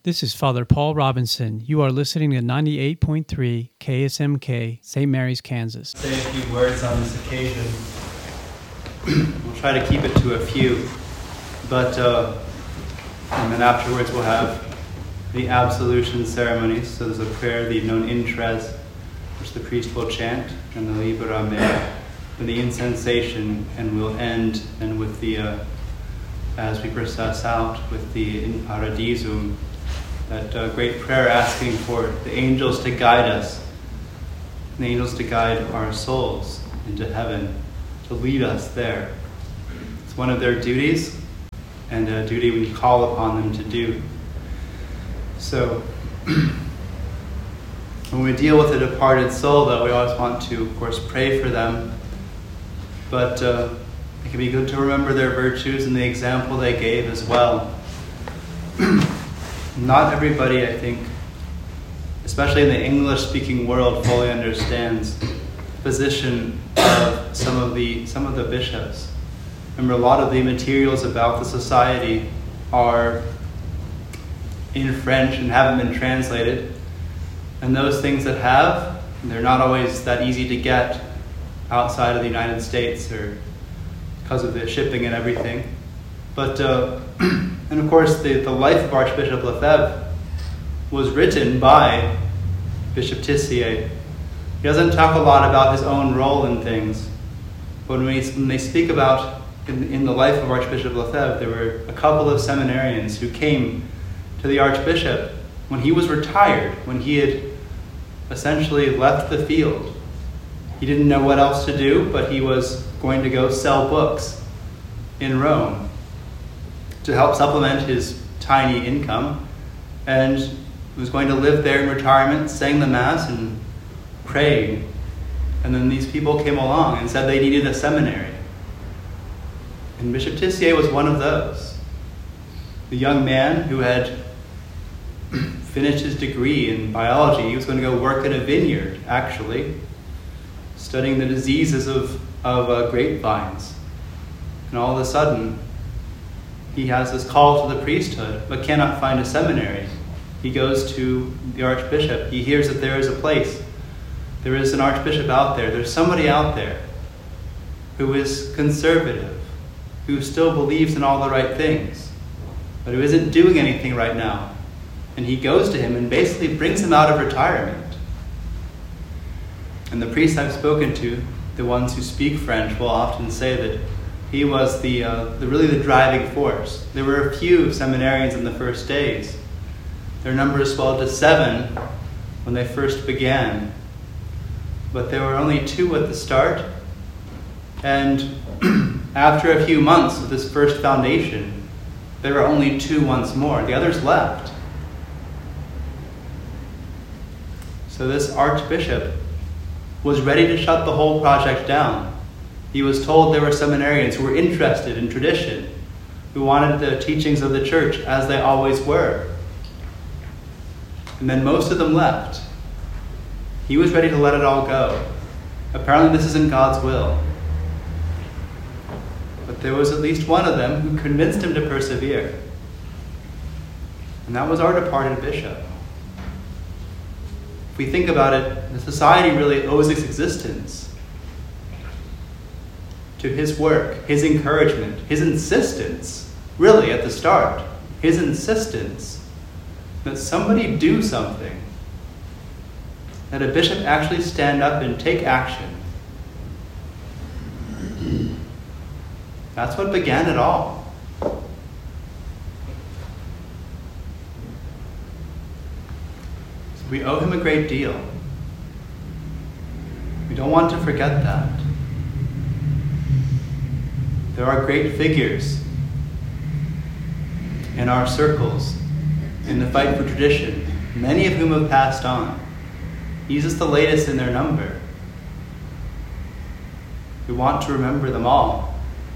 This is Father Paul Robinson. You are listening to 98.3 KSMK, St. Mary's, Kansas. Say a few words on this occasion. We'll try to keep it to a few, but and then afterwards we'll have the absolution ceremonies. So there's a prayer, the non intres, which the priest will chant, and the Libera Me, and the incensation, and we'll end then with the, as we process out, with the In Paradisum, that great prayer asking for the angels to guide us, the angels to guide our souls into heaven, to lead us there. It's one of their duties, and a duty we call upon them to do. So, when we deal with a departed soul, though, we always want to, of course, pray for them, but it can be good to remember their virtues and the example they gave as well. Not everybody, I think, especially in the English-speaking world, fully understands the position of some of the bishops. Remember, a lot of the materials about the society are in French and haven't been translated. And those things that have, they're not always that easy to get outside of the United States, or because of the shipping and everything. But and of course, the life of Archbishop Lefebvre was written by Bishop Tissier. He doesn't talk a lot about his own role in things, but when they speak about in the life of Archbishop Lefebvre, there were a couple of seminarians who came to the Archbishop when he was retired, when he had essentially left the field. He didn't know what else to do, but he was going to go sell books in Rome to help supplement his tiny income, and was going to live there in retirement, sang the Mass and prayed. And then these people came along and said they needed a seminary. And Bishop Tissier was one of those. The young man who had finished his degree in biology, he was going to go work in a vineyard, actually, studying the diseases of grapevines. And all of a sudden, he has this call to the priesthood, but cannot find a seminary. He goes to the Archbishop. He hears that there is a place. There is an Archbishop out there. There's somebody out there who is conservative, who still believes in all the right things, but who isn't doing anything right now. And he goes to him and basically brings him out of retirement. And the priests I've spoken to, the ones who speak French, will often say that he was really the driving force. There were a few seminarians in the first days. Their numbers swelled to 7 when they first began. But there were only 2 at the start. And after a few months of this first foundation, there were only 2 once more. The others left. So this Archbishop was ready to shut the whole project down. He was told there were seminarians who were interested in tradition, who wanted the teachings of the church as they always were. And then most of them left. He was ready to let it all go. Apparently this isn't God's will. But there was at least one of them who convinced him to persevere. And that was our departed bishop. If we think about it, the society really owes its existence to his work, his encouragement, his insistence, really at the start, his insistence that somebody do something, that a bishop actually stand up and take action. That's what began it all. So we owe him a great deal. We don't want to forget that. There are great figures in our circles in the fight for tradition, many of whom have passed on. He's just the latest in their number. We want to remember them all.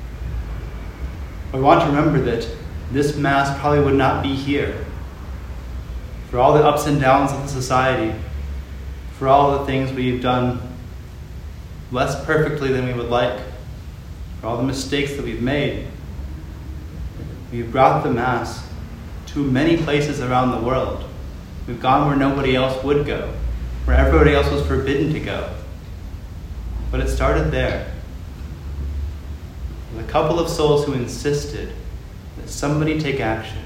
We want to remember that this Mass probably would not be here for all the ups and downs of the society, for all the things we've done less perfectly than we would like, for all the mistakes that we've made. We've brought the Mass to to many places around the world. We've gone where nobody else would go, where everybody else was forbidden to go. But it started there, with a couple of souls who insisted that somebody take action.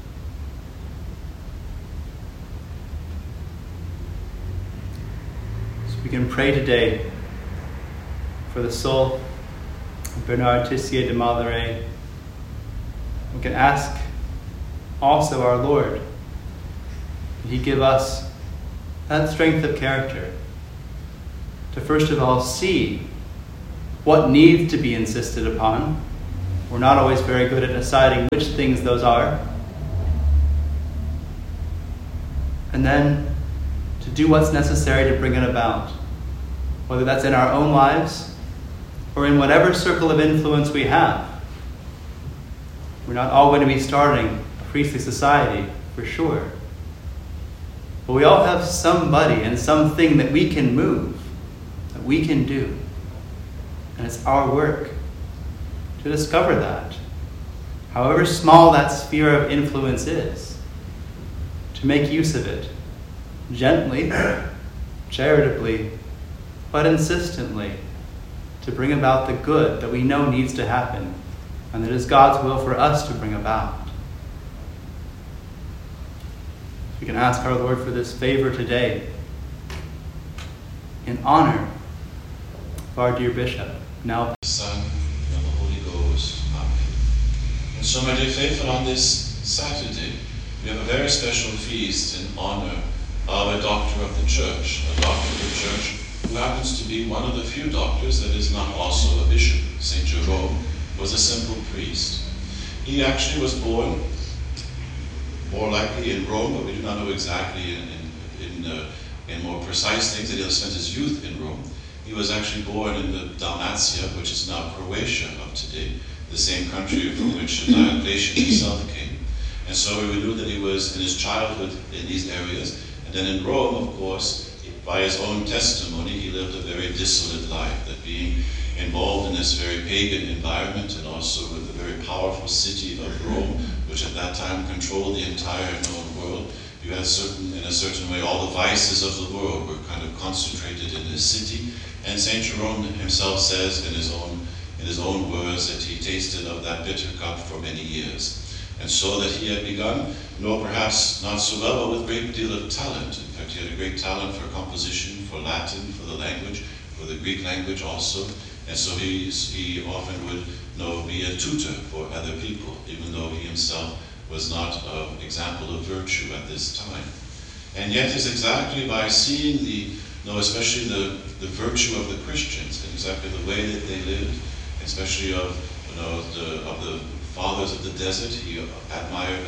So we can pray today for the soul of Bernard Tissier de Mallaré. We can ask also our Lord that He give us that strength of character to first of all see what needs to be insisted upon. We're not always very good at deciding which things those are. And then to do what's necessary to bring it about, whether that's in our own lives or in whatever circle of influence we have. We're not all going to be starting a priestly society, for sure. But we all have somebody and something that we can move, that we can do. And it's our work to discover that, however small that sphere of influence is, to make use of it, gently, charitably, but insistently, to bring about the good that we know needs to happen, and that is God's will for us to bring about. We can ask our Lord for this favor today in honor of our dear Bishop, now the Son, and the Holy Ghost. Amen. And so, my dear faithful, on this Saturday, we have a very special feast in honor of a doctor of the Church, a doctor of the Church who happens to be one of the few doctors that is not also a bishop. St. Jerome was a simple priest. He actually was born, more likely in Rome, but we do not know exactly in more precise things that he spent his youth in Rome. He was actually born in the Dalmatia, which is now Croatia of today, the same country from which Diocletian himself came. And so we knew that he was in his childhood in these areas. And then in Rome, of course, by his own testimony, he lived a very dissolute life, that being involved in this very pagan environment and also with the very powerful city of Rome, which at that time controlled the entire known world, you had in a certain way, all the vices of the world were kind of concentrated in this city. And St. Jerome himself says in his own words that he tasted of that bitter cup for many years. And so that he had begun, perhaps not so well, but with a great deal of talent. In fact, he had a great talent for composition, for Latin, for the language, for the Greek language also. And so he often would be a tutor for other people, even though he himself was not an example of virtue at this time. And yet it's exactly by seeing especially the virtue of the Christians and exactly the way that they lived, especially of the fathers of the desert, he admired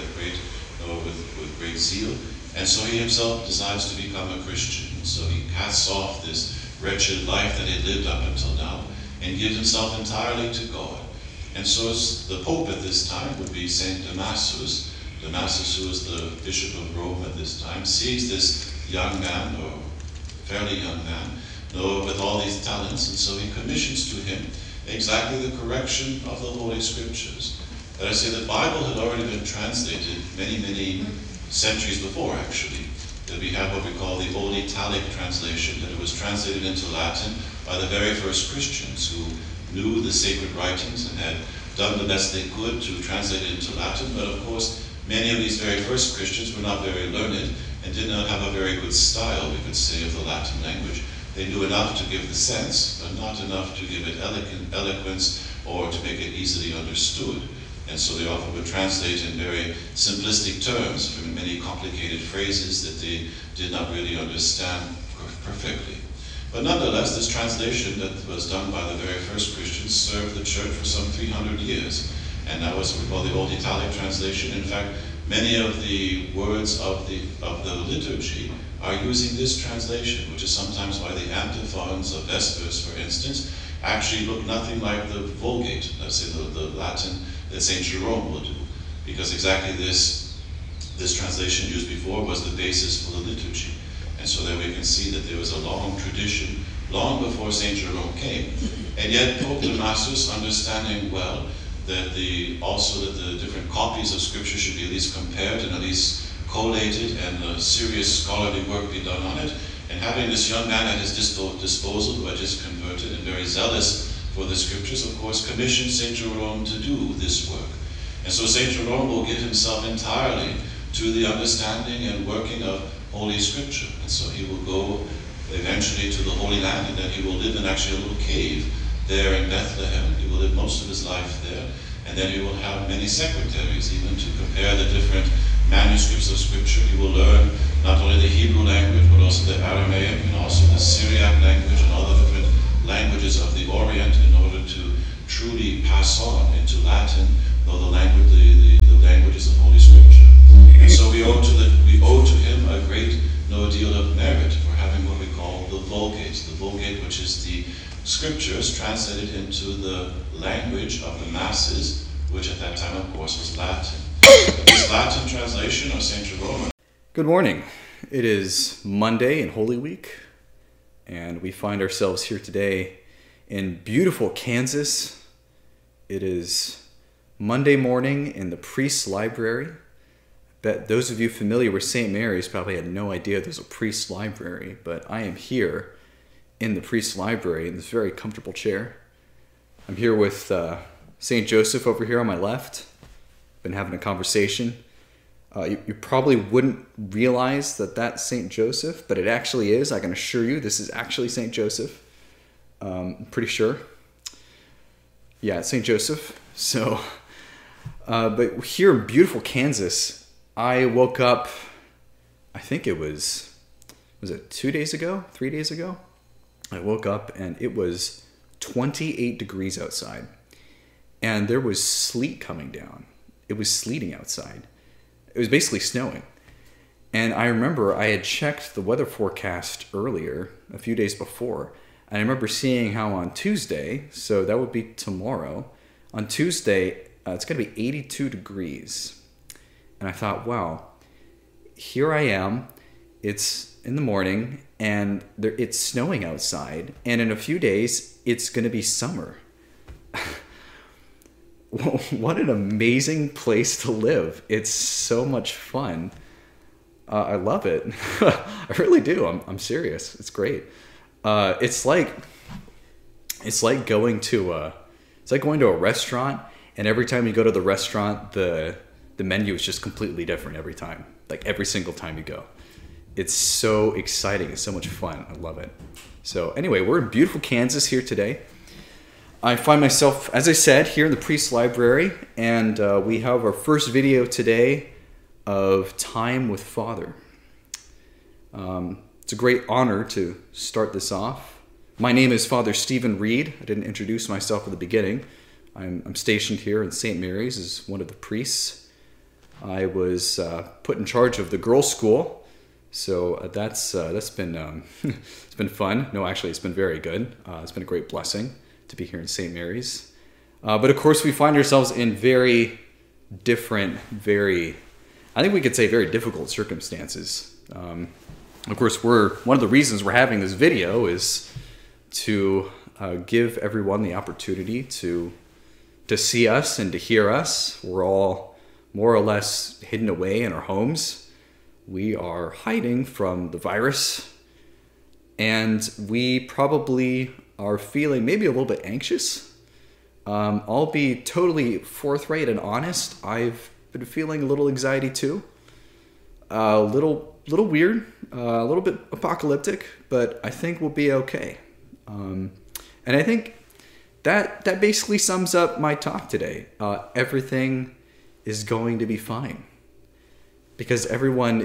with great zeal. And so he himself decides to become a Christian. And so he casts off this wretched life that he had lived up until now and gives himself entirely to God. And so the Pope at this time would be St. Damasus. Damasus, who was the Bishop of Rome at this time, sees this young man, or fairly young man, with all these talents, and so he commissions to him exactly the correction of the Holy Scriptures. That I say the Bible had already been translated many, many centuries before, actually. That we have what we call the Old Italic translation, that it was translated into Latin by the very first Christians who knew the sacred writings and had done the best they could to translate it into Latin. But of course, many of these very first Christians were not very learned and did not have a very good style, we could say, of the Latin language. They knew enough to give the sense, but not enough to give it eloquence or to make it easily understood. And so they often would translate in very simplistic terms from many complicated phrases that they did not really understand perfectly. But nonetheless, this translation that was done by the very first Christians served the Church for some 300 years. And that was what we call the Old Italic translation. In fact, many of the words of the liturgy are using this translation, which is sometimes why the antiphons of Vespers, for instance, actually look nothing like the Vulgate, let's say the Latin that St. Jerome will do, because exactly this translation used before was the basis for the liturgy. And so there we can see that there was a long tradition, long before St. Jerome came. And yet Pope Damasus, understanding well that also that the different copies of Scripture should be at least compared and at least collated, and a serious scholarly work be done on it. And having this young man at his disposal, who had just converted and very zealous for the Scriptures, of course, commissioned St. Jerome to do this work. And so St. Jerome will give himself entirely to the understanding and working of Holy Scripture. And so he will go eventually to the Holy Land, and then he will live in actually a little cave there in Bethlehem. He will live most of his life there. And then he will have many secretaries, even to compare the different manuscripts of Scripture. He will learn not only the Hebrew language, but also the Aramaic, and also the Syriac language and other different languages of the Orient, in order to truly pass on into Latin, though the languages of Holy Scripture. And so we owe to him a great deal of merit for having what we call the Vulgate, which is the Scriptures translated into the language of the masses, which at that time, of course, was Latin. This Latin translation of St. Jerome. Good morning. It is Monday in Holy Week, and we find ourselves here today in beautiful Kansas. It is Monday morning in the priest's library. Bet those of you familiar with St. Mary's probably had no idea there's a priest's library, but I am here in the priest's library in this very comfortable chair. I'm here with St. Joseph over here on my left. Been having a conversation. You probably wouldn't realize that that's St. Joseph, but it actually is. I can assure you this is actually St. Joseph. I'm pretty sure. Yeah, it's St. Joseph. So, but here in beautiful Kansas, I woke up, I think it was it 2 days ago, 3 days ago? I woke up and it was 28 degrees outside, and there was sleet coming down. It was sleeting outside. It was basically snowing. And I remember I had checked the weather forecast earlier, a few days before, and I remember seeing how on Tuesday, so that would be tomorrow, on Tuesday, it's going to be 82 degrees. And I thought, wow, here I am. It's in the morning, and it's snowing outside. And in a few days, it's going to be summer. What an amazing place to live. It's so much fun. I love it. I really do. I'm serious. It's great. It's like going to a restaurant, and every time you go to the restaurant, the menu is just completely different every time. Like every single time you go. It's so exciting. It's so much fun. I love it. So anyway, we're in beautiful Kansas here today. I find myself, as I said, here in the priest's library, and we have our first video today of Time with Father. It's a great honor to start this off. My name is Father Stephen Reed. I didn't introduce myself at the beginning. I'm stationed here in St. Mary's as one of the priests. I was put in charge of the girls' school, so that's been it's been fun. No, actually, it's been very good. It's been a great blessing to be here in St. Mary's. But of course, we find ourselves in very different, I think we could say very difficult circumstances. Of course, one of the reasons we're having this video is to give everyone the opportunity to see us and to hear us. We're all more or less hidden away in our homes. We are hiding from the virus, and we probably are feeling maybe a little bit anxious. I'll be totally forthright and honest. I've been feeling a little anxiety too. A little weird, a little bit apocalyptic, but I think we'll be okay. And I think that basically sums up my talk today. Everything is going to be fine, because everyone's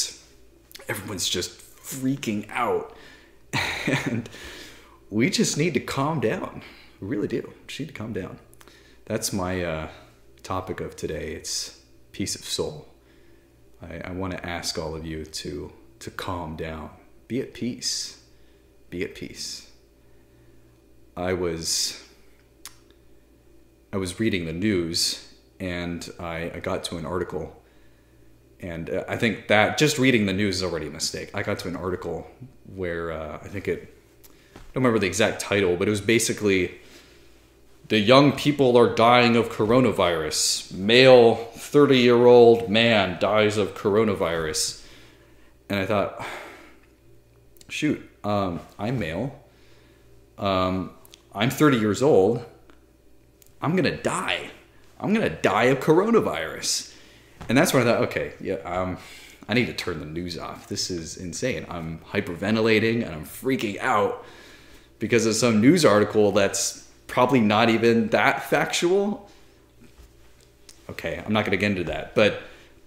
just freaking out, and we just need to calm down. We really do. Just need to calm down. That's my topic of today. It's peace of soul. I want to ask all of you to calm down. Be at peace. Be at peace. I was reading the news, and I got to an article, and I think that just reading the news is already a mistake. I got to an article where I don't remember the exact title, but it was basically the young people are dying of coronavirus. Male 30-year-old man dies of coronavirus. And I thought, shoot, I'm male. I'm 30 years old. I'm going to die. I'm going to die of coronavirus. And that's when I thought, okay, yeah, I need to turn the news off. This is insane. I'm hyperventilating and I'm freaking out because of some news article that's probably not even that factual. Okay, I'm not going to get into that. But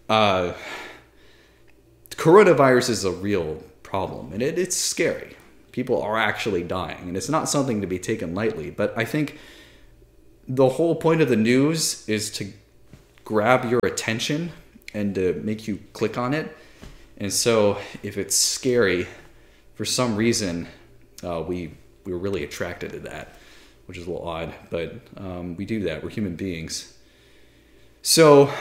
coronavirus is a real problem, and it's scary. People are actually dying, and it's not something to be taken lightly. But I think the whole point of the news is to grab your attention and to make you click on it. And so if it's scary, for some reason, we were really attracted to that, which is a little odd, but we do that. We're human beings. So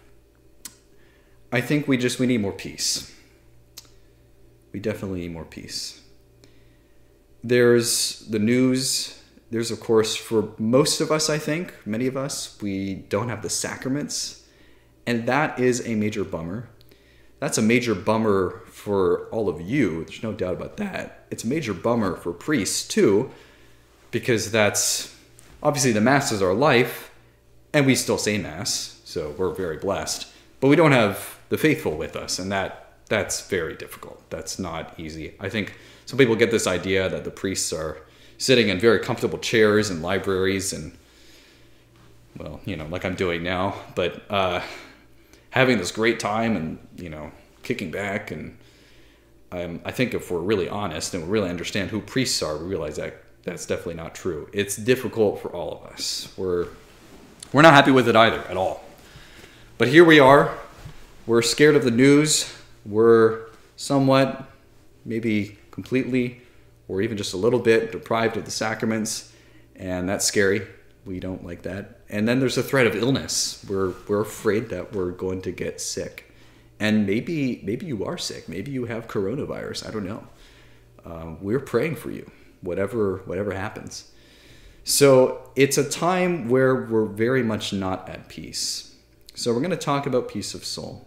I think we need more peace. We definitely need more peace. There's the news. There's, of course, for most of us, I think, many of us, we don't have the sacraments. And that is a major bummer. That's a major bummer for all of you. There's no doubt about that. It's a major bummer for priests, too, because that's obviously the Mass is our life, and we still say Mass, so we're very blessed. But we don't have the faithful with us, and that's very difficult. That's not easy. I think some people get this idea that the priests are sitting in very comfortable chairs in libraries and, well, like I'm doing now, but having this great time and, kicking back. And I think if we're really honest and we really understand who priests are, we realize that that's definitely not true. It's difficult for all of us. We're not happy with it either at all. But here we are. We're scared of the news. We're somewhat, maybe completely, or even just a little bit deprived of the sacraments. And that's scary. We don't like that. And then there's the threat of illness. We're afraid that we're going to get sick. And maybe you are sick. Maybe you have coronavirus. I don't know. We're praying for you, whatever happens. So it's a time where we're very much not at peace. So we're going to talk about peace of soul.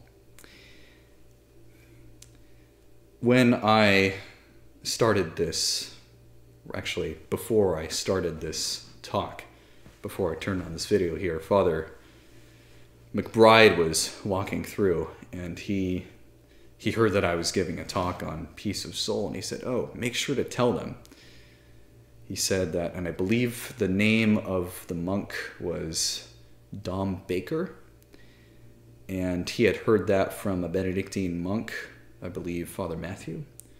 When I started this, actually before I started this talk, before I turned on this video here, Father McBride was walking through, and he heard that I was giving a talk on peace of soul, and he said, "Oh, make sure to tell them." He said that, and I believe the name of the monk was Dom Baker, and he had heard that from a Benedictine monk, I believe Father Matthew.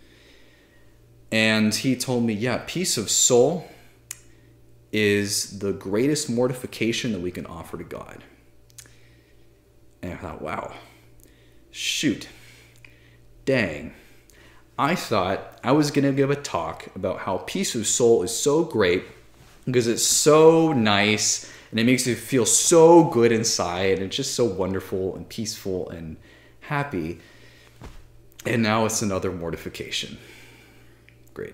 And he told me, yeah, peace of soul is the greatest mortification that we can offer to God. And I thought, wow, shoot, dang. I thought I was going to give a talk about how peace of soul is so great because it's so nice and it makes you feel so good inside and it's just so wonderful and peaceful and happy. And now it's another mortification. Great.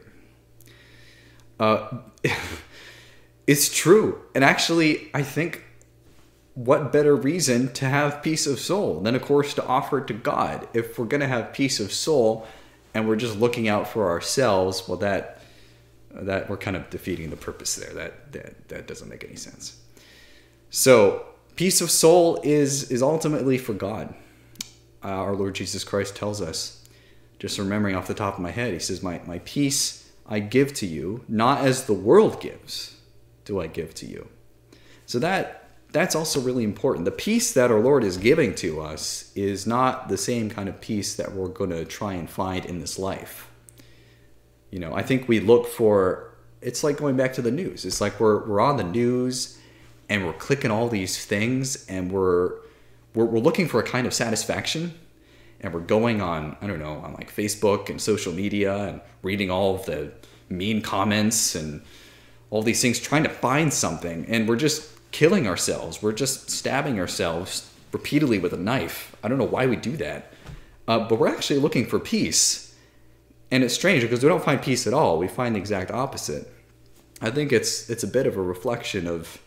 It's true. And actually, I think what better reason to have peace of soul than, of course, to offer it to God? If we're going to have peace of soul and we're just looking out for ourselves, well, that we're kind of defeating the purpose there. That doesn't make any sense. So peace of soul is ultimately for God. Our Lord Jesus Christ tells us, just remembering off the top of my head, he says, my peace I give to you, not as the world gives, do I give to you. So that's also really important. The peace that our Lord is giving to us is not the same kind of peace that we're going to try and find in this life. I think we look for, it's like going back to the news. It's like we're on the news and we're clicking all these things and we're looking for a kind of satisfaction. And we're going on, on like Facebook and social media and reading all of the mean comments and all these things, trying to find something. And we're just killing ourselves. We're just stabbing ourselves repeatedly with a knife. I don't know why we do that. But we're actually looking for peace. And it's strange because we don't find peace at all. We find the exact opposite. I think it's a bit of a reflection of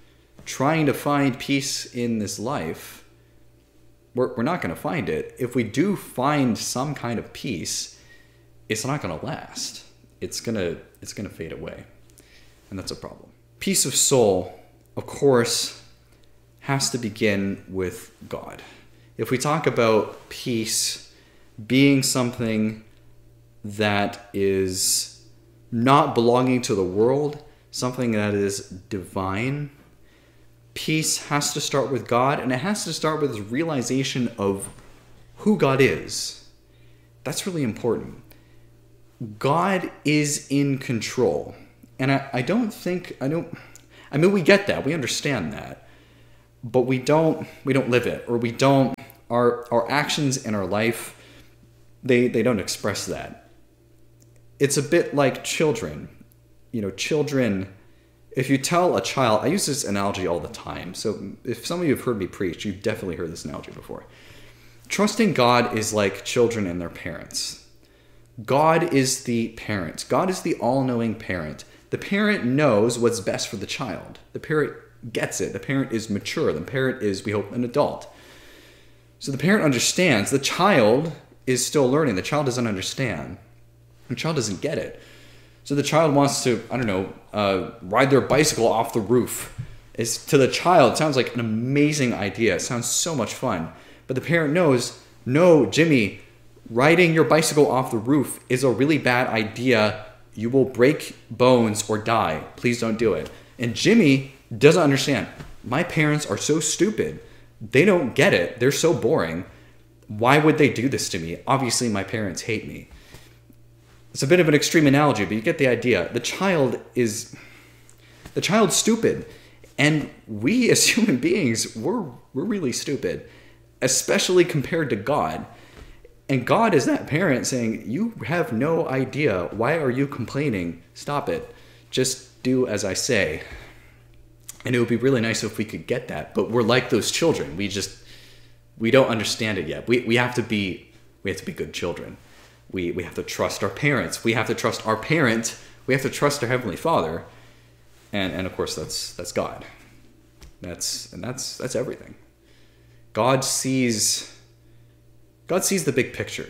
trying to find peace in this life, we're not going to find it. If we do find some kind of peace, it's not going to last. It's going to fade away. And that's a problem. Peace of soul, of course, has to begin with God. If we talk about peace being something that is not belonging to the world, something that is divine, peace has to start with God, and it has to start with this realization of who God is. That's really important. God is in control. And I mean, we get that, we understand that, but we don't live it, or our actions in our life, they don't express that. It's a bit like children. Children, if you tell a child, I use this analogy all the time, so if some of you have heard me preach, you've definitely heard this analogy before. Trusting God is like children and their parents. God is the parent. God is the all-knowing parent. The parent knows what's best for the child. The parent gets it. The parent is mature. The parent is, we hope, an adult. So the parent understands. The child is still learning. The child doesn't understand. The child doesn't get it. So the child wants to, ride their bicycle off the roof. To the child, it sounds like an amazing idea. It sounds so much fun. But the parent knows, no, Jimmy, riding your bicycle off the roof is a really bad idea. You will break bones or die. Please don't do it. And Jimmy doesn't understand. My parents are so stupid. They don't get it. They're so boring. Why would they do this to me? Obviously, my parents hate me. It's a bit of an extreme analogy, but you get the idea. The child's stupid. And we as human beings, we're really stupid, especially compared to God. And God is that parent saying, you have no idea. Why are you complaining? Stop it. Just do as I say. And it would be really nice if we could get that. But we're like those children. We don't understand it yet. We have to be good children. We have to trust our parents. We have to trust our parent. We have to trust our Heavenly Father. And of course that's God. That's everything. God sees the big picture.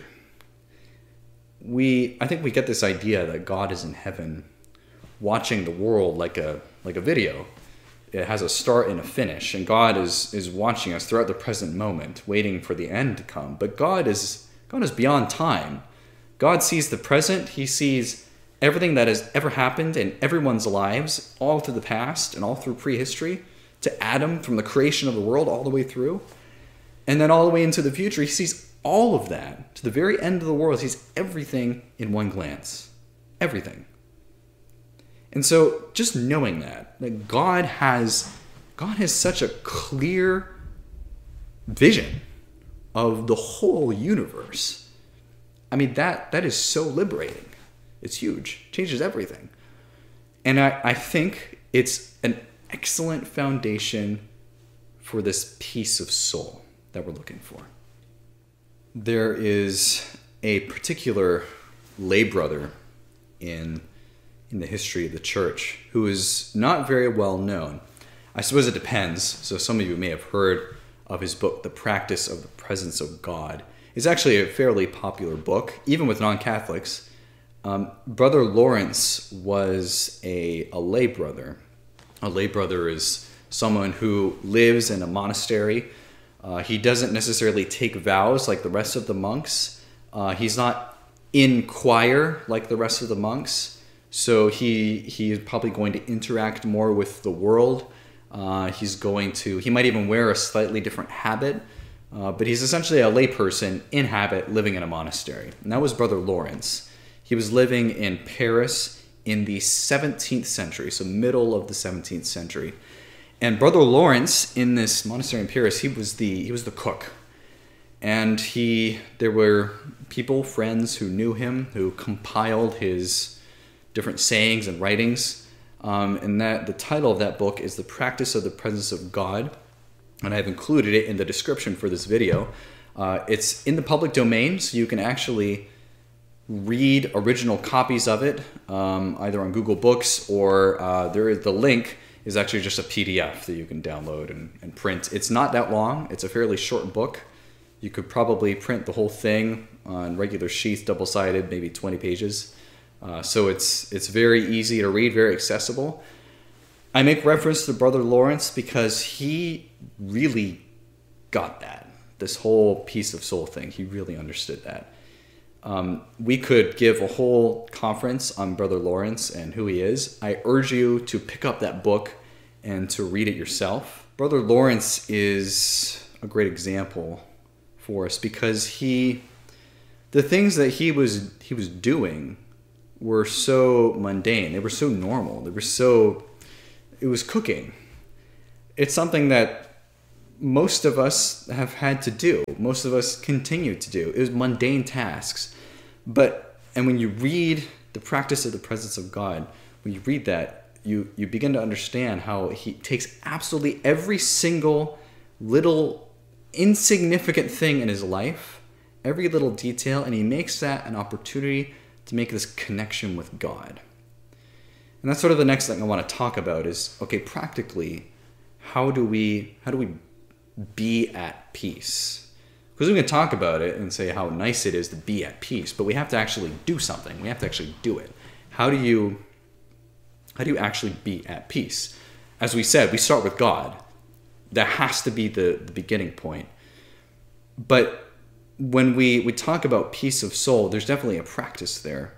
I think we get this idea that God is in heaven watching the world like a video. It has a start and a finish, and God is watching us throughout the present moment, waiting for the end to come. But God is beyond time. God sees the present. He sees everything that has ever happened in everyone's lives, all through the past and all through prehistory, to Adam, from the creation of the world all the way through. And then all the way into the future, he sees all of that. To the very end of the world, he sees everything in one glance. Everything. And so just knowing that God has such a clear vision of the whole universe. I mean, that is so liberating. It's huge. Changes everything. And I think it's an excellent foundation for this peace of soul that we're looking for. There is a particular lay brother in the history of the church who is not very well known. I suppose it depends. So some of you may have heard of his book, The Practice of the Presence of God. It's actually a fairly popular book, even with non-Catholics. Brother Lawrence was a lay brother. A lay brother is someone who lives in a monastery. He doesn't necessarily take vows like the rest of the monks. He's not in choir like the rest of the monks. So he is probably going to interact more with the world. He might even wear a slightly different habit. But he's essentially a layperson in habit living in a monastery. And that was Brother Lawrence. He was living in Paris in the 17th century, so middle of the 17th century. And Brother Lawrence, in this monastery in Paris, he was the cook. And there were people, friends who knew him, who compiled his different sayings and writings. And the title of that book is The Practice of the Presence of God. And I've included it in the description for this video. It's in the public domain, so you can actually read original copies of it, either on Google Books or the link is actually just a PDF that you can download and print. It's not that long. It's a fairly short book. You could probably print the whole thing on regular sheets, double-sided, maybe 20 pages. So it's very easy to read, very accessible. I make reference to Brother Lawrence because he really got that, this whole peace of soul thing. He really understood that. We could give a whole conference on Brother Lawrence and who he is. I urge you to pick up that book and to read it yourself. Brother Lawrence is a great example for us because the things that he was doing were so mundane. They were so normal. It was cooking. It's something that most of us have had to do. Most of us continue to do. It was mundane tasks. And when you read the practice of the presence of God, when you read that, you begin to understand how he takes absolutely every single little insignificant thing in his life, every little detail, and he makes that an opportunity to make this connection with God. And that's sort of the next thing I want to talk about is, okay, practically, how do we be at peace? Because we can talk about it and say how nice it is to be at peace, but we have to actually do something. We have to actually do it. How do you actually be at peace? As we said, we start with God. That has to be the beginning point. But when we talk about peace of soul, there's definitely a practice there.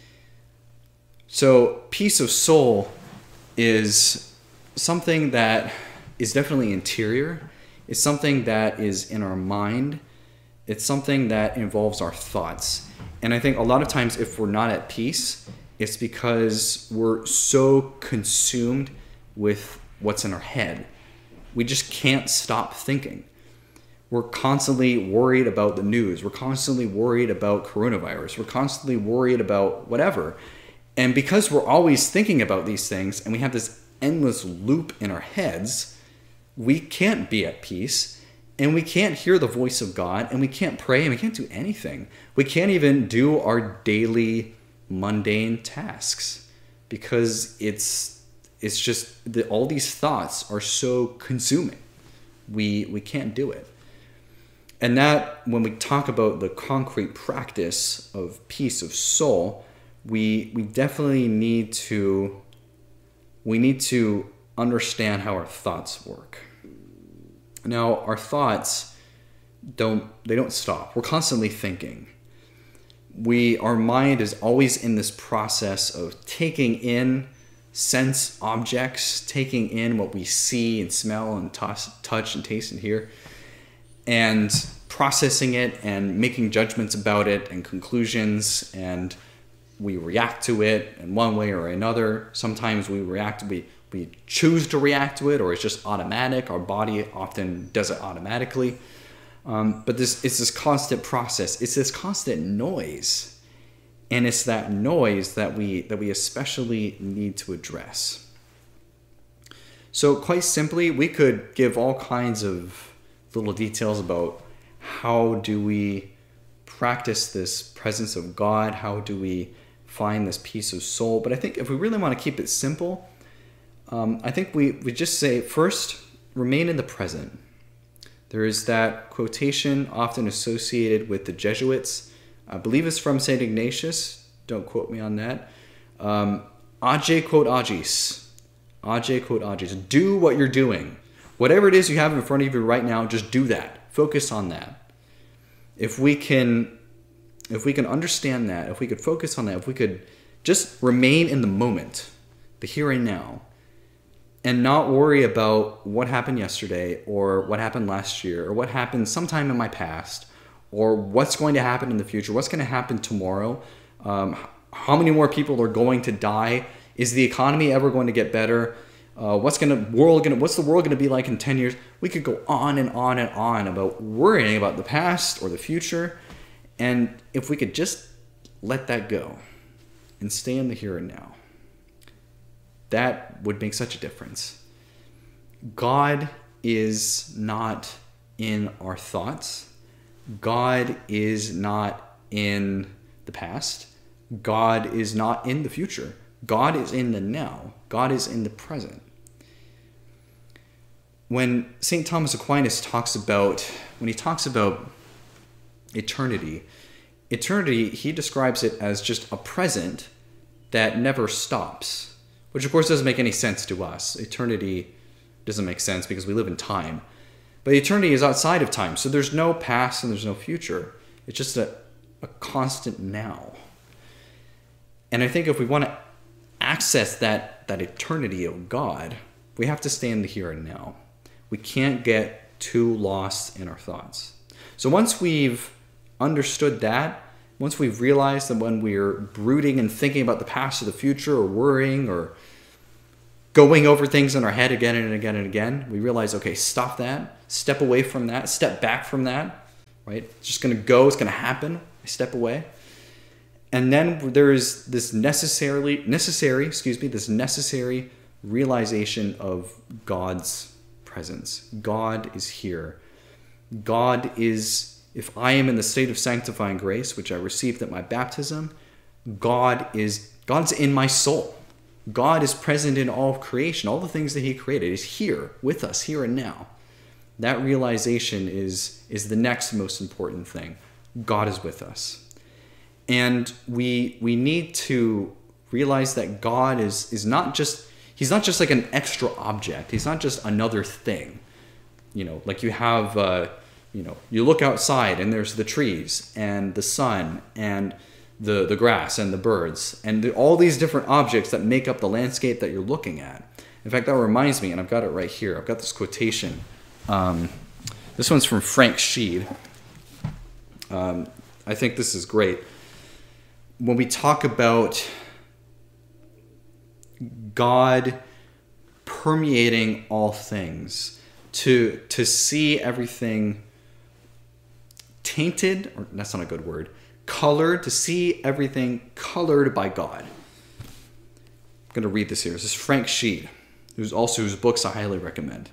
So peace of soul is something that is definitely interior. It's something that is in our mind. It's something that involves our thoughts. And I think a lot of times if we're not at peace, it's because we're so consumed with what's in our head. We just can't stop thinking. We're constantly worried about the news. We're constantly worried about coronavirus. We're constantly worried about whatever. And because we're always thinking about these things and we have this endless loop in our heads, we can't be at peace and we can't hear the voice of God and we can't pray and we can't do anything. We can't even do our daily mundane tasks because it's just that all these thoughts are so consuming. We can't do it. And that, when we talk about the concrete practice of peace of soul, we definitely need to understand how our thoughts work. Now, our thoughts don't stop. We're constantly thinking. Our mind is always in this process of taking in sense objects, taking in what we see and smell and touch and taste and hear, and processing it and making judgments about it and conclusions, and we react to it in one way or another. Sometimes we choose to react to it, or it's just automatic. Our body often does it automatically. But it's this constant process. It's this constant noise. And it's that noise that we especially need to address. So quite simply, we could give all kinds of little details about how do we practice this presence of God, how do we find this peace of soul. But I think if we really want to keep it simple, I think we just say, first, remain in the present. There is that quotation often associated with the Jesuits. I believe it's from St. Ignatius. Don't quote me on that. Age quod agis. Age quod agis. Do what you're doing. Whatever it is you have in front of you right now, just do that. Focus on that. If we can understand that, if we could focus on that, if we could just remain in the moment, the here and now, and not worry about what happened yesterday or what happened last year or what happened sometime in my past or what's going to happen in the future, what's going to happen tomorrow, how many more people are going to die, is the economy ever going to get better, what's the world going to be like in 10 years? We could go on and on and on about worrying about the past or the future. And if we could just let that go and stay in the here and now, that would make such a difference. God is not in our thoughts. God is not in the past. God is not in the future. God is in the now. God is in the present. when St. Thomas Aquinas talks about eternity, he describes it as just a present that never stops, which of course doesn't make any sense to us. Eternity doesn't make sense because we live in time. But eternity is outside of time, so there's no past and there's no future. It's just a constant now. And I think if we want to access that eternity of God, we have to stay in the here and now. We can't get too lost in our thoughts. So once we've understood that, once we've realized that when we're brooding and thinking about the past or the future, or worrying or going over things in our head again and again and again, we realize, okay, stop that, step away from that, step back from that, right? It's just going to go, it's going to happen. I step away. And then there is this necessary realization of God's presence. God is here. God is, if I am in the state of sanctifying grace, which I received at my baptism, God's in my soul. God is present in all of creation. All the things that he created is here with us, here and now. That realization is the next most important thing. God is with us. And we need to realize that God is not just, he's not just like an extra object. He's not just another thing. You know, like you have, you look outside and there's the trees and the sun and the grass and the birds and all these different objects that make up the landscape that you're looking at. In fact, that reminds me, and I've got it right here. I've got this quotation. This one's from Frank Sheed. I think this is great. When we talk about God permeating all things, to see everything tainted, or that's not a good word, colored, to see everything colored by God. I'm going to read this here. This is Frank Sheed, whose books I highly recommend.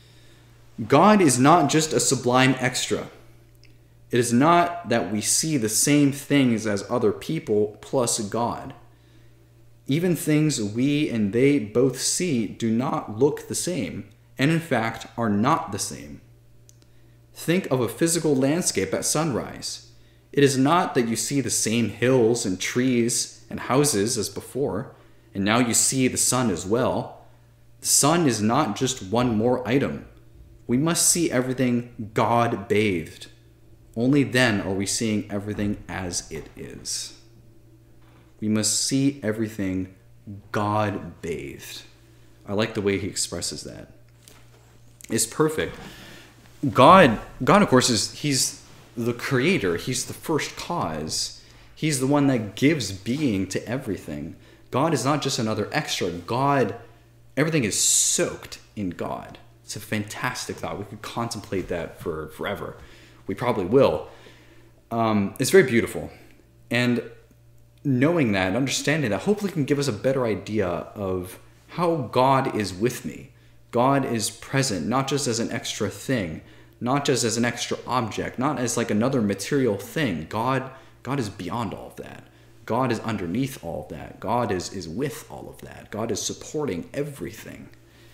God is not just a sublime extra. It is not that we see the same things as other people plus God. Even things we and they both see do not look the same, and in fact are not the same. Think of a physical landscape at sunrise. It is not that you see the same hills and trees and houses as before, and now you see the sun as well. The sun is not just one more item. We must see everything God-bathed. Only then are we seeing everything as it is. We must see everything God-bathed. I like the way he expresses that. It's perfect. God, of course, he's the creator. He's the first cause. He's the one that gives being to everything. God is not just another extra. Everything is soaked in God. It's a fantastic thought. We could contemplate that for forever. We probably will. It's very beautiful. And knowing that, understanding that, hopefully can give us a better idea of how God is with me. God is present, not just as an extra thing, not just as an extra object, not as like another material thing. God is beyond all of that. God is underneath all of that. God is with all of that. God is supporting everything.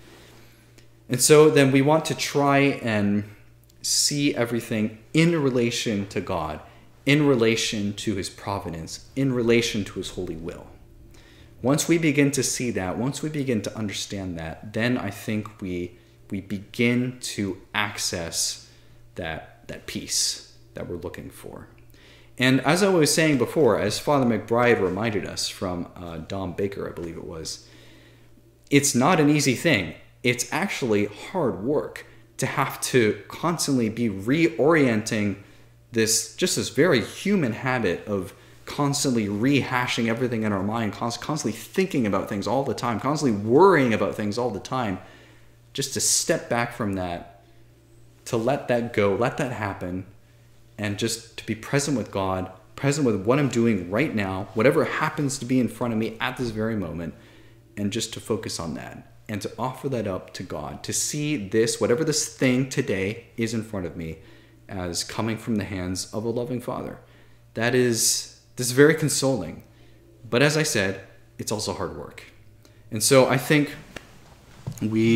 And so then we want to try and see everything in relation to God, in relation to his providence, in relation to his holy will. Once we begin to see that, once we begin to understand that, then I think we begin to access that peace that we're looking for. And as I was saying before, as Father McBride reminded us from Dom Baker, I believe it was, it's not an easy thing. It's actually hard work to have to constantly be reorienting this very human habit of constantly rehashing everything in our mind, constantly thinking about things all the time, constantly worrying about things all the time, just to step back from that, to let that go, let that happen, and just to be present with God, present with what I'm doing right now, whatever happens to be in front of me at this very moment, and just to focus on that. And to offer that up to God, to see this, whatever this thing today is in front of me, as coming from the hands of a loving Father. This is very consoling. But as I said, it's also hard work. And so I think we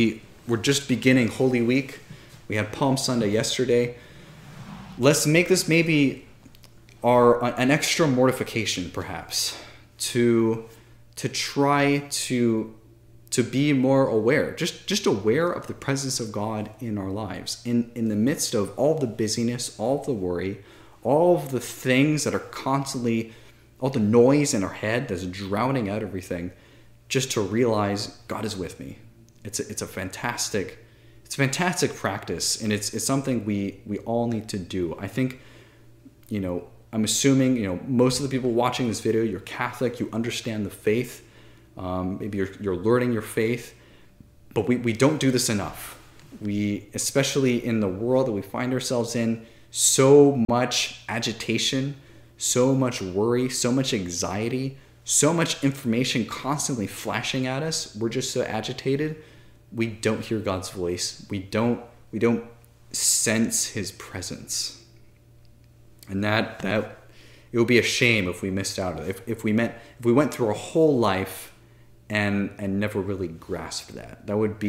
we're just beginning Holy Week. We had Palm Sunday yesterday. Let's make this maybe an extra mortification, perhaps, to try to be more aware, just aware of the presence of God in our lives, in the midst of all the busyness, all the worry, all of the things that are constantly, all the noise in our head that's drowning out everything, just to realize God is with me. It's a fantastic practice, and it's something we all need to do. I think, I'm assuming, most of the people watching this video, you're Catholic, you understand the faith. Maybe you're learning your faith, but we don't do this enough. We, especially in the world that we find ourselves in, so much agitation, so much worry, so much anxiety, so much information constantly flashing at us. We're just so agitated. We don't hear God's voice. We don't sense his presence. And that it would be a shame if we missed out. If we went through our whole life and never really grasped that.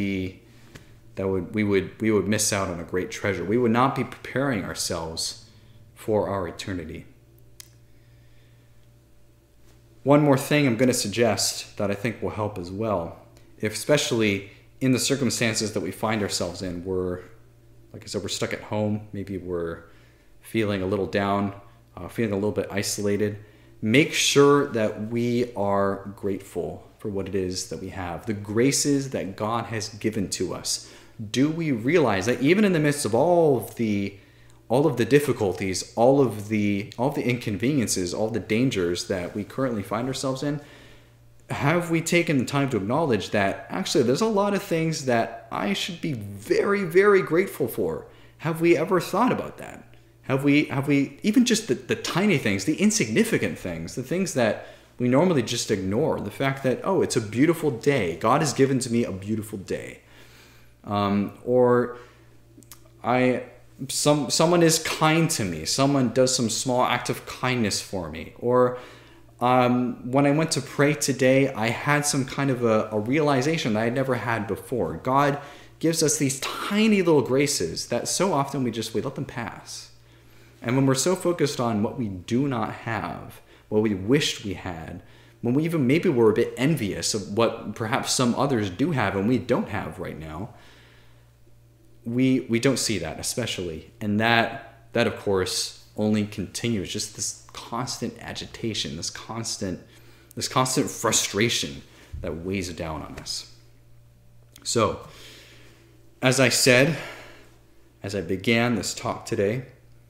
We would miss out on a great treasure. We would not be preparing ourselves for our eternity. One more thing I'm going to suggest that I think will help as well, especially in the circumstances that we find ourselves in. We're stuck at home. Maybe we're feeling a little down, feeling a little bit isolated. Make sure that we are grateful for what it is that we have, the graces that God has given to us. Do we realize that even in the midst of all of the difficulties, all of the inconveniences, all the dangers that we currently find ourselves in, have we taken the time to acknowledge that actually there's a lot of things that I should be very, very grateful for? Have we ever thought about that? Have we even just the tiny things, the insignificant things, the things that we normally just ignore? The fact that, it's a beautiful day. God has given to me a beautiful day. Or someone is kind to me. Someone does some small act of kindness for me. Or when I went to pray today, I had some kind of a realization that I had never had before. God gives us these tiny little graces that so often we let them pass. And when we're so focused on what we do not have, what we wished we had, when we even maybe we're a bit envious of what perhaps some others do have and we don't have right now, we don't see that, especially. And that of course only continues, just this constant agitation, this constant frustration that weighs down on us. So, as I said, as I began this talk today,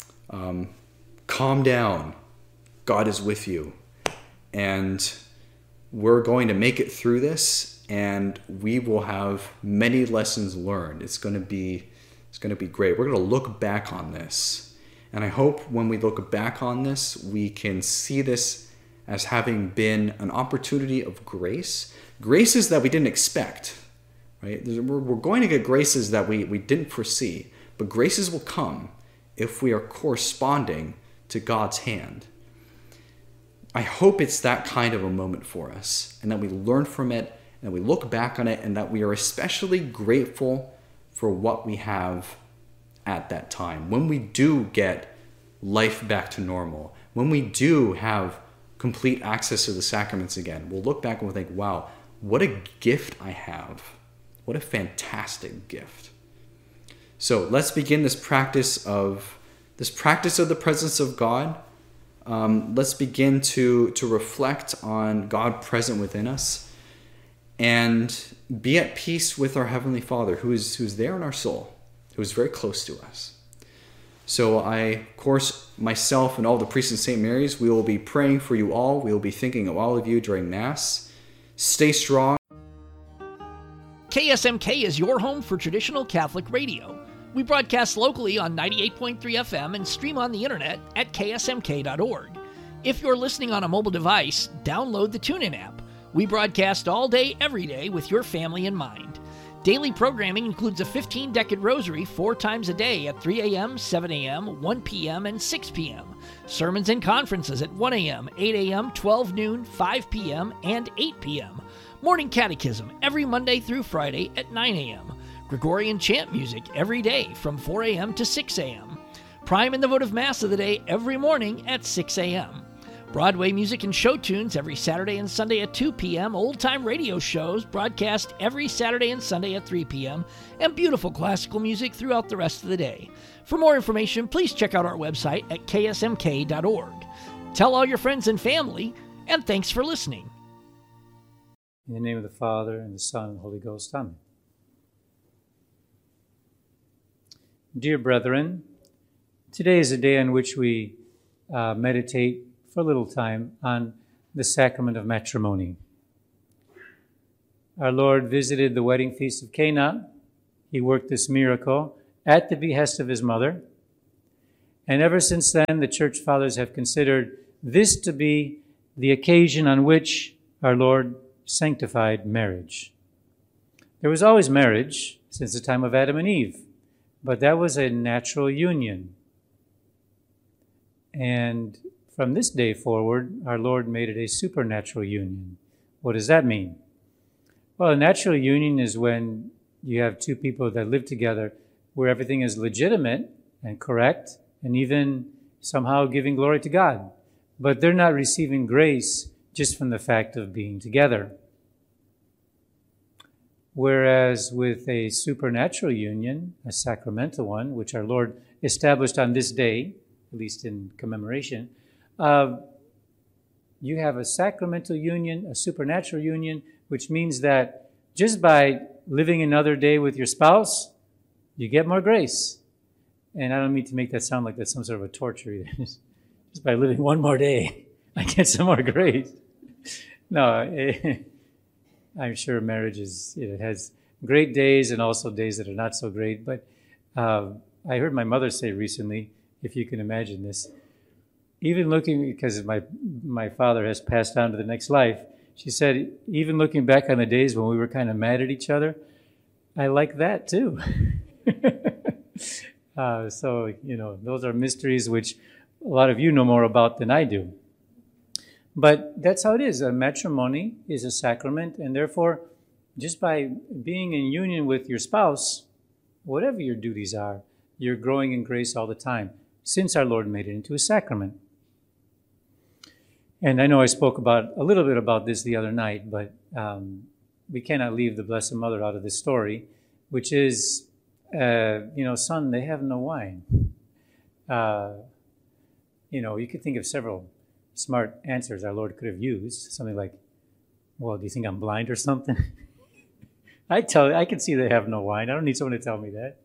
calm down. God is with you. And we're going to make it through this, and we will have many lessons learned. It's going to be great. We're going to look back on this. And I hope when we look back on this, we can see this as having been an opportunity of grace. Graces that we didn't expect, right? We're going to get graces that we didn't foresee, but graces will come if we are corresponding to God's hand. I hope it's that kind of a moment for us, and that we learn from it, and we look back on it, and that we are especially grateful for what we have at that time. When we do get life back to normal, when we do have complete access to the sacraments again, we'll look back and we'll think, wow, what a gift I have. What a fantastic gift. So let's begin this practice of the presence of God. Let's begin to reflect on God present within us and be at peace with our Heavenly Father who's there in our soul, who is very close to us. So of course, myself and all the priests in St. Mary's, we will be praying for you all. We will be thinking of all of you during Mass. Stay strong. KSMK is your home for traditional Catholic radio. We broadcast locally on 98.3 FM and stream on the internet at ksmk.org. If you're listening on a mobile device, download the TuneIn app. We broadcast all day, every day with your family in mind. Daily programming includes a 15-decade rosary 4 times a day at 3 a.m., 7 a.m., 1 p.m., and 6 p.m. Sermons and conferences at 1 a.m., 8 a.m., 12 noon, 5 p.m., and 8 p.m. Morning catechism every Monday through Friday at 9 a.m. Gregorian chant music every day from 4 a.m. to 6 a.m. Prime and the votive Mass of the day every morning at 6 a.m. Broadway music and show tunes every Saturday and Sunday at 2 p.m., old-time radio shows broadcast every Saturday and Sunday at 3 p.m., and beautiful classical music throughout the rest of the day. For more information, please check out our website at ksmk.org. Tell all your friends and family, and thanks for listening. In the name of the Father, and the Son, and the Holy Ghost. Amen. Dear brethren, today is a day on which we meditate for a little time on the sacrament of matrimony. Our Lord visited the wedding feast of Cana. He worked this miracle at the behest of his mother. And ever since then, the church fathers have considered this to be the occasion on which our Lord sanctified marriage. There was always marriage since the time of Adam and Eve, but that was a natural union. And from this day forward, our Lord made it a supernatural union. What does that mean? Well, a natural union is when you have two people that live together where everything is legitimate and correct and even somehow giving glory to God. But they're not receiving grace just from the fact of being together. Whereas with a supernatural union, a sacramental one, which our Lord established on this day, at least in commemoration, you have a sacramental union, a supernatural union, which means that just by living another day with your spouse, you get more grace. And I don't mean to make that sound like that's some sort of a torture either. Just by living one more day, I get some more grace. No, I'm sure marriage has great days and also days that are not so great. But I heard my mother say recently, if you can imagine this, even looking, because my father has passed on to the next life, she said, even looking back on the days when we were kind of mad at each other, I like that too. So, those are mysteries which a lot of you know more about than I do. But that's how it is. Matrimony is a sacrament, and therefore, just by being in union with your spouse, whatever your duties are, you're growing in grace all the time, since our Lord made it into a sacrament. And I know I spoke a little bit about this the other night, but we cannot leave the Blessed Mother out of this story, which is, son, they have no wine. You could think of several smart answers our Lord could have used. Something like, well, do you think I'm blind or something? I can see they have no wine. I don't need someone to tell me that.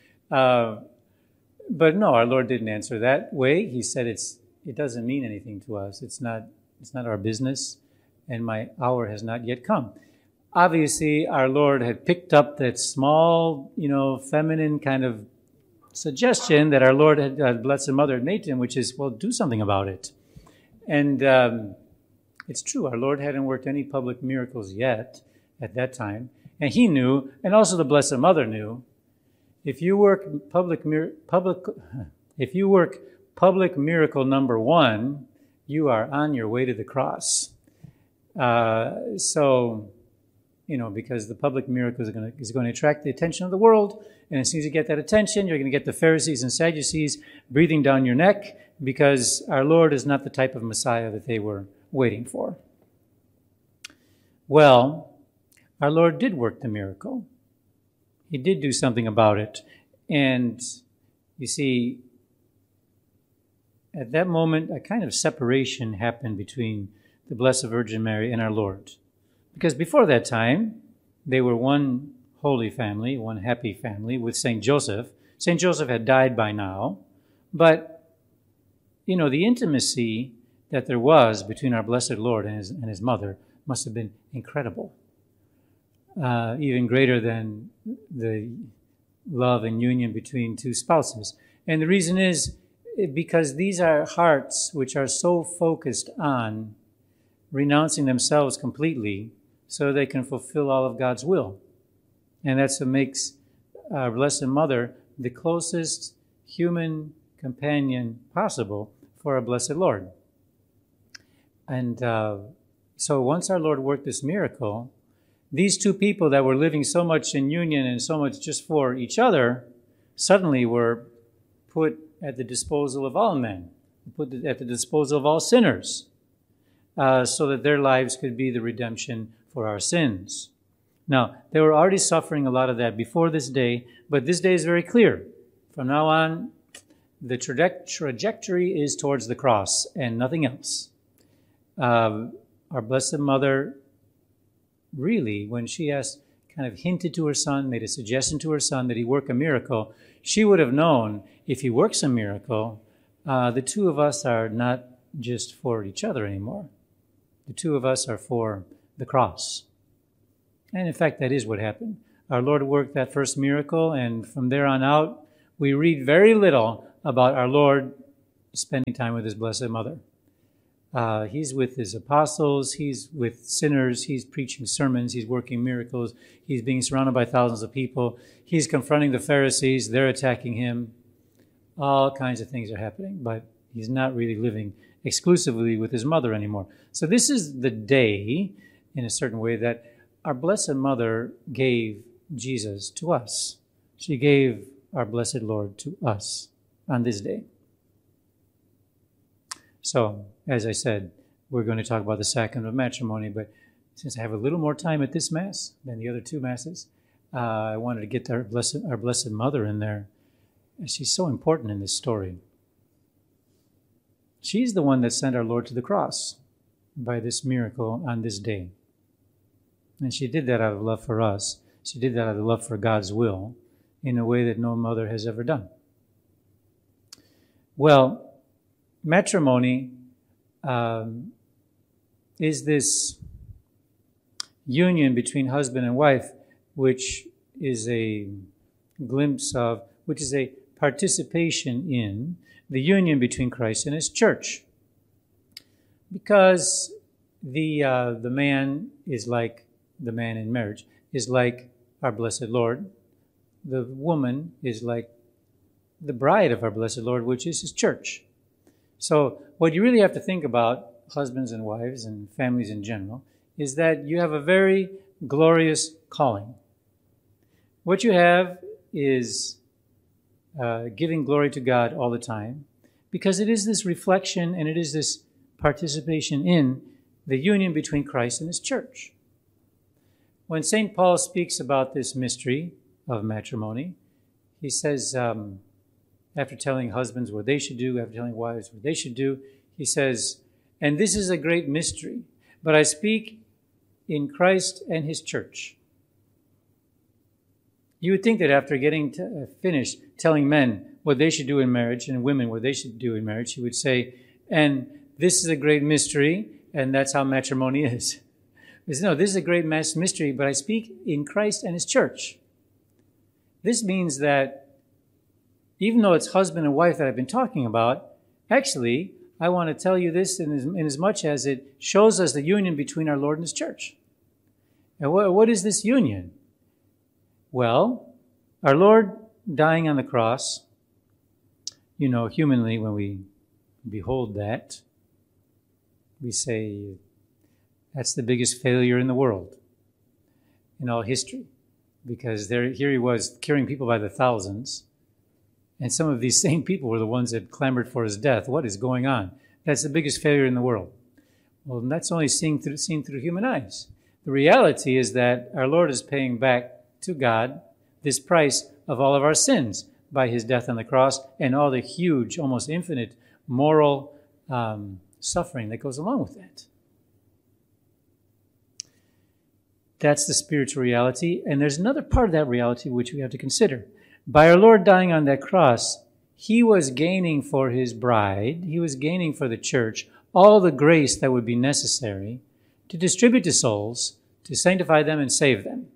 But no, our Lord didn't answer that way. He said it doesn't mean anything to us. It's not our business, and my hour has not yet come. Obviously, our Lord had picked up that small, feminine kind of suggestion that our Lord had, Blessed Mother had made to him, which is, well, do something about it. And it's true, our Lord hadn't worked any public miracles yet at that time, and he knew, and also the Blessed Mother knew, if you work public miracle number 1, you are on your way to the cross. Because the public miracle is going to attract the attention of the world, and as soon as you get that attention, you're going to get the Pharisees and Sadducees breathing down your neck, because our Lord is not the type of Messiah that they were waiting for. Well, our Lord did work the miracle. He did do something about it. And you see, at that moment, a kind of separation happened between the Blessed Virgin Mary and our Lord. Because before that time, they were one holy family, one happy family with St. Joseph. St. Joseph had died by now, but, the intimacy that there was between our Blessed Lord and his mother must have been incredible. Even greater than the love and union between two spouses. And the reason is because these are hearts which are so focused on renouncing themselves completely so they can fulfill all of God's will. And that's what makes our Blessed Mother the closest human companion possible for our Blessed Lord. And so once our Lord worked this miracle, these two people that were living so much in union and so much just for each other suddenly were put at the disposal of all men, put at the disposal of all sinners, so that their lives could be the redemption for our sins. Now, they were already suffering a lot of that before this day, but this day is very clear. From now on, the trajectory is towards the cross and nothing else. Our Blessed Mother, really, when she has kind of hinted to her son, made a suggestion to her son that he work a miracle, she would have known if he works a miracle, the two of us are not just for each other anymore. The two of us are for the cross. And in fact, that is what happened. Our Lord worked that first miracle, and from there on out, we read very little about our Lord spending time with his Blessed Mother. He's with his apostles, he's with sinners, he's preaching sermons, he's working miracles, he's being surrounded by thousands of people, he's confronting the Pharisees, they're attacking him. All kinds of things are happening, but he's not really living exclusively with his mother anymore. So this is the day, in a certain way, that our Blessed Mother gave Jesus to us. She gave our Blessed Lord to us on this day. So, as I said, we're going to talk about the sacrament of matrimony, but since I have a little more time at this Mass than the other two Masses, I wanted to get our Blessed Mother in there. And she's so important in this story. She's the one that sent our Lord to the cross by this miracle on this day. And she did that out of love for us. She did that out of love for God's will in a way that no mother has ever done. Well, matrimony is this union between husband and wife, which is a glimpse of, which is a participation in the union between Christ and his church. Because the man is like the man in marriage, is like our Blessed Lord. The woman is like the bride of our Blessed Lord, which is his church. So what you really have to think about, husbands and wives and families in general, is that you have a very glorious calling. What you have is giving glory to God all the time, because it is this reflection and it is this participation in the union between Christ and his church. When St. Paul speaks about this mystery of matrimony, he says, after telling husbands what they should do, after telling wives what they should do, he says, "And this is a great mystery, but I speak in Christ and his church." You would think that after getting finished telling men what they should do in marriage and women what they should do in marriage, he would say, "And this is a great mystery, and that's how matrimony is." He says, "No, this is a great mystery, but I speak in Christ and his church." This means that even though it's husband and wife that I've been talking about, actually, I want to tell you this in as much as it shows us the union between our Lord and his church. And what is this union? Well, our Lord dying on the cross, humanly, when we behold that, we say, that's the biggest failure in the world, in all history. Because here he was curing people by the thousands, and some of these same people were the ones that clamored for his death. What is going on? That's the biggest failure in the world. Well, that's only seen through human eyes. The reality is that our Lord is paying back to God this price of all of our sins by his death on the cross and all the huge, almost infinite moral suffering that goes along with that. That's the spiritual reality. And there's another part of that reality which we have to consider. By our Lord dying on that cross, he was gaining for his bride, he was gaining for the church all the grace that would be necessary to distribute to souls, to sanctify them and save them.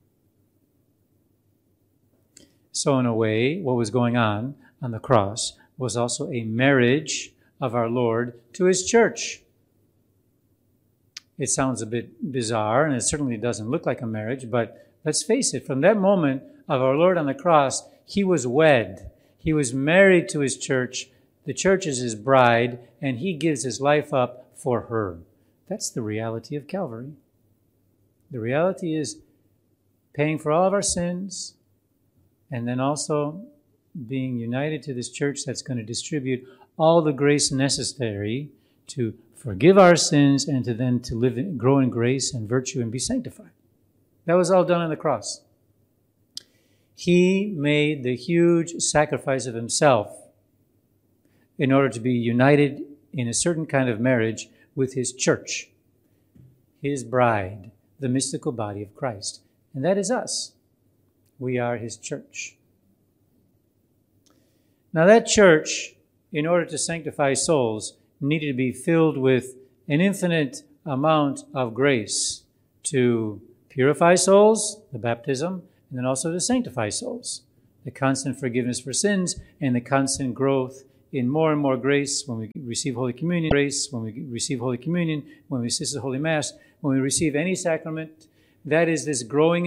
So in a way, what was going on the cross was also a marriage of our Lord to his church. It sounds a bit bizarre, and it certainly doesn't look like a marriage, but let's face it, from that moment of our Lord on the cross, he was wed. He was married to his church. The church is his bride, and he gives his life up for her. That's the reality of Calvary. The reality is paying for all of our sins, and then also being united to this church that's going to distribute all the grace necessary to forgive our sins and to live, grow in grace and virtue and be sanctified. That was all done on the cross. He made the huge sacrifice of himself in order to be united in a certain kind of marriage with his church, his bride, the mystical body of Christ. And that is us. We are his church. Now that church, in order to sanctify souls, needed to be filled with an infinite amount of grace to purify souls, the baptism, and then also to sanctify souls, the constant forgiveness for sins and the constant growth in more and more grace when we receive Holy Communion, grace when we receive Holy Communion, when we assist the Holy Mass, when we receive any sacrament. That is this growing